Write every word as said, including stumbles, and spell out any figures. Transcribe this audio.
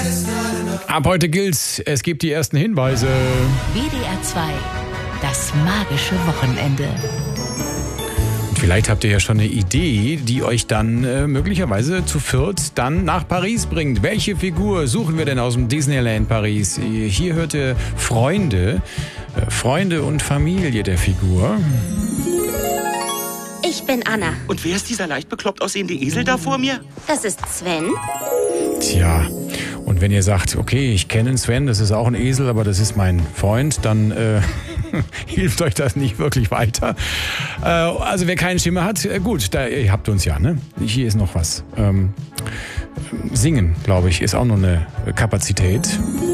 Ab heute gilt's, es gibt die ersten Hinweise. W D R zwei, das magische Wochenende. Und vielleicht habt ihr ja schon eine Idee, die euch dann äh, möglicherweise zu viert dann nach Paris bringt. Welche Figur suchen wir denn aus dem Disneyland Paris? Hier hört ihr Freunde, äh, Freunde und Familie der Figur. Ich bin Anna. Und wer ist dieser leicht bekloppt aussehende Esel da vor mir? Das ist Sven. Tja, und wenn ihr sagt, okay, ich kenne Sven, das ist auch ein Esel, aber das ist mein Freund, dann äh, hilft euch das nicht wirklich weiter. Äh, also wer keinen Schimmer hat, äh, gut, da, ihr habt uns ja, ne? Hier ist noch was. Ähm, singen, glaube ich, ist auch noch eine Kapazität.